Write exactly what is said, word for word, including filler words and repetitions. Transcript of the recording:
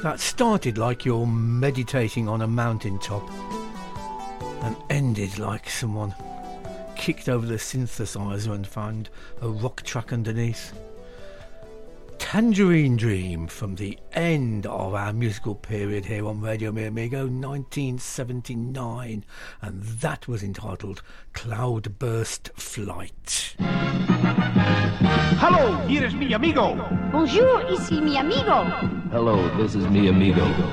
that started like you're meditating on a mountaintop and ended like someone kicked over the synthesizer and found a rock track underneath. Tangerine Dream from the end of our musical period here on Radio Mi Amigo, nineteen seventy-nine, and that was entitled Cloudburst Flight. Hello, here is mi amigo. Bonjour, ici mi amigo. Hello, this is mi amigo.